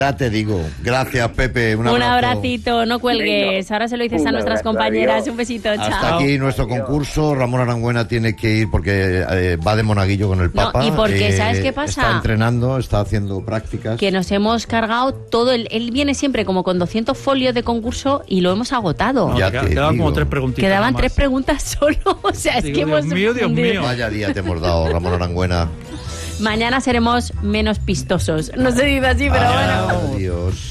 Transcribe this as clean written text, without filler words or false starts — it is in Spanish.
Ya te digo. Gracias, Pepe. Un abracito, no cuelgues. Ahora se lo dices a nuestras compañeras. Un besito, chao. Hasta aquí nuestro concurso. Ramón Arangüena tiene que ir porque va de monaguillo con el Papa. No, y porque, ¿sabes qué pasa? Está entrenando, está haciendo prácticas. Que nos hemos cargado todo. Él viene siempre como con 200 folios de concurso y lo hemos agotado. No, quedaban como 3 preguntitas. Quedaban 3 preguntas solo. O sea, es que hemos... Dios mío. Vaya día te hemos dado, Ramón Arangüena. Mañana seremos menos pistosos. No se dice así, pero bueno. Adiós.